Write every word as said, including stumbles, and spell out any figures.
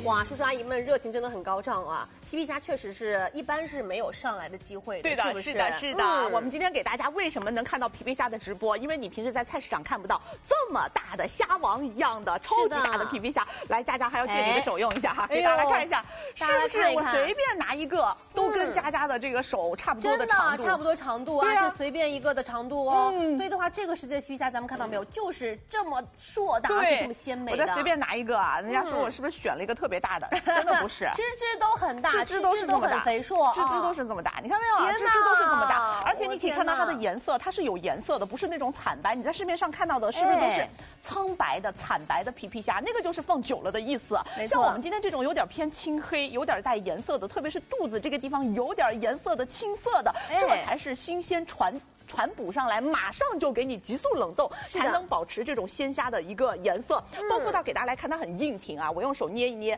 哇，叔叔阿姨们热情真的很高涨啊！皮皮虾确实是一般是没有上来的机会的， 对的， 是不是？ 是的，是的。 嗯、 我们今天给大家为什么能看到皮皮虾的直播？因为你平时在菜市场看不到这么大的虾王一样的超级大的皮皮虾。来，佳佳还要借你的手用一下哈，给大家看一下，是不是？我随便拿一个都跟佳佳的这个手差不多的长度， 真的差不多长度，而且随便一个的长度哦。所以的话，这个世界的皮皮虾咱们看到没有，就是这么硕大，而且这么鲜美的。 我再随便拿一个啊，人家说我是不是选了一个特别大的？真的不是， 枝枝都很大， 枝枝都是这么大， 很肥硕， 枝枝都是这么大，你看没有？枝枝都是这么大，而且你可以看到它的颜色，它是有颜色的，不是那种惨白。你在市面上看到的是不是都是苍白的、惨白的皮皮虾？那个就是放久了的意思。像我们今天这种有点偏青黑、有点带颜色的，特别是肚子这个地方有点颜色的青色的，这才是新鲜传。传补上来，马上就给你急速冷冻，才能保持这种鲜虾的一个颜色。包括到给大家来看，它很硬挺啊，我用手捏一捏，